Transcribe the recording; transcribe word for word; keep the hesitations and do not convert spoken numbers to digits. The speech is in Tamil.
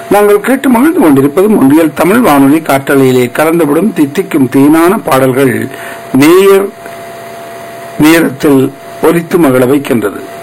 நாங்கள் கேட்டு மகிழ்ந்து கொண்டிருப்பது ஒன்றியல் தமிழ் வானொலி காற்றலையிலே கலந்துவிடும் தித்திக்கும் தீனான பாடல்கள் நேயர் நேரத்தில் ஒலித்து மகிழ வைக்கின்றது.